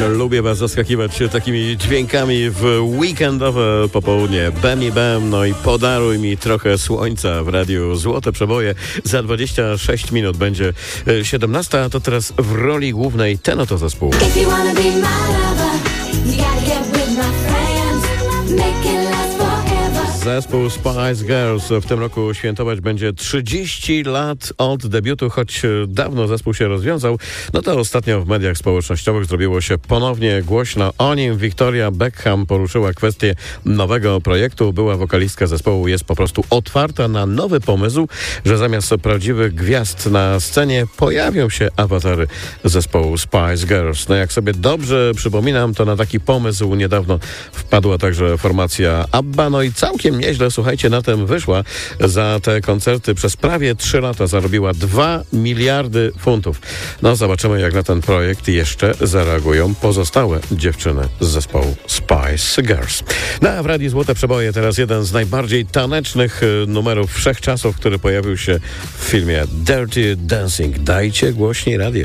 Lubię was zaskakiwać takimi dźwiękami w weekendowe popołudnie. Bam i bam, no i podaruj mi trochę słońca w radiu Złote Przeboje. Za 26 minut będzie 17, a to teraz w roli głównej ten oto zespół. Zespół Spice Girls w tym roku świętować będzie 30 lat od debiutu, choć dawno zespół się rozwiązał, no to ostatnio w mediach społecznościowych zrobiło się ponownie głośno o nim. Victoria Beckham poruszyła kwestię nowego projektu. Była wokalistka zespołu jest po prostu otwarta na nowy pomysł, że zamiast prawdziwych gwiazd na scenie pojawią się awatary zespołu Spice Girls. No jak sobie dobrze przypominam, to na taki pomysł niedawno wpadła także formacja ABBA, no i całkiem nieźle, słuchajcie, na tym wyszła. Za te koncerty przez prawie 3 lata zarobiła 2 miliardy funtów. No zobaczymy, jak na ten projekt jeszcze zareagują pozostałe dziewczyny z zespołu Spice Girls. No a w Radiu Złote Przeboje teraz jeden z najbardziej tanecznych numerów wszechczasów, który pojawił się w filmie Dirty Dancing. Dajcie głośniej radio.